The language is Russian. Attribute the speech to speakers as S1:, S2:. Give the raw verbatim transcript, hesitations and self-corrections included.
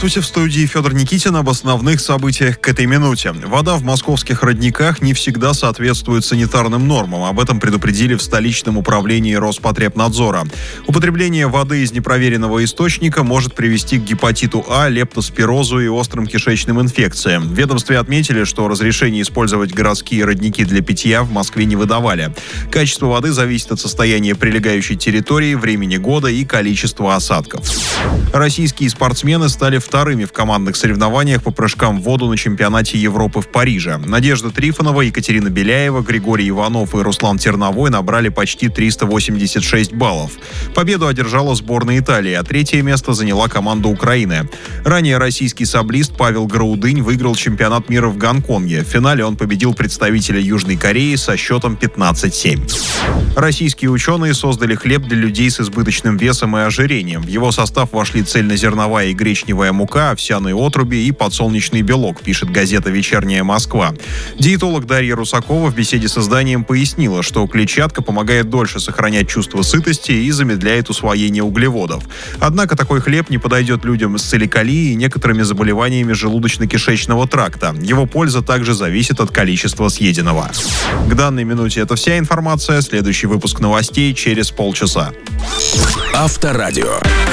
S1: Здравствуйте, в студии Федор Никитин. Об основных событиях к этой минуте. Вода в московских родниках не всегда соответствует санитарным нормам. Об этом предупредили в столичном управлении Роспотребнадзора. Употребление воды из непроверенного источника может привести к гепатиту А, лептоспирозу и острым кишечным инфекциям. В ведомстве отметили, что разрешение использовать городские родники для питья в Москве не выдавали. Качество воды зависит от состояния прилегающей территории, времени года и количества осадков. Российские спортсмены стали вторыми в командных соревнованиях по прыжкам в воду на чемпионате Европы в Париже. Надежда Трифонова, Екатерина Беляева, Григорий Иванов и Руслан Терновой набрали почти триста восемьдесят шесть баллов. Победу одержала сборная Италии, а третье место заняла команда Украины. Ранее российский саблист Павел Граудынь выиграл чемпионат мира в Гонконге. В финале он победил представителя Южной Кореи со счетом пятнадцать семь. Российские ученые создали хлеб для людей с избыточным весом и ожирением. В его состав вошли цельнозерновая и гречневая мука, овсяные отруби и подсолнечный белок, пишет газета «Вечерняя Москва». Диетолог Дарья Русакова в беседе с изданием пояснила, что клетчатка помогает дольше сохранять чувство сытости и замедляет усвоение углеводов. Однако такой хлеб не подойдет людям с целикалией и некоторыми заболеваниями желудочно-кишечного тракта. Его польза также зависит от количества съеденного. К данной минуте это вся информация. Следующий выпуск новостей через полчаса.
S2: Авторадио.